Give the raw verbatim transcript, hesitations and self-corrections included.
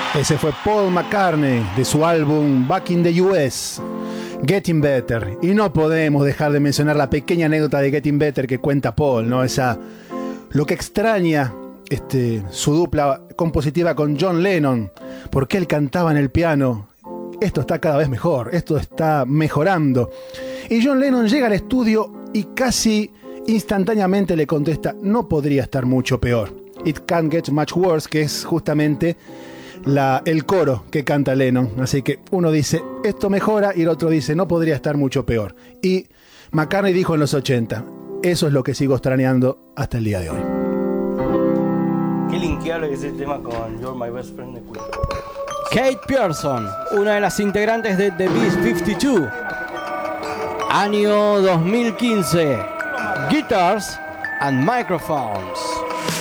Ese fue Paul McCartney de su álbum Back in the U S, Getting Better. Y no podemos dejar de mencionar la pequeña anécdota de Getting Better que cuenta Paul, ¿no? Esa, lo que extraña este, su dupla compositiva con John Lennon, porque él cantaba en el piano. Esto está cada vez mejor, esto está mejorando. Y John Lennon llega al estudio y casi instantáneamente le contesta: no podría estar mucho peor. It can't get much worse, que es justamente La, el coro que canta Lennon. Así que uno dice esto mejora y el otro dice no podría estar mucho peor. Y McCartney dijo en los ochenta: eso es lo que sigo extrañando hasta el día de hoy. Qué linkeable que es el tema con You're My Best Friend de Queen. Kate Pierson, una de las integrantes de The Beast cincuenta y dos, año dos mil quince, Guitars and Microphones.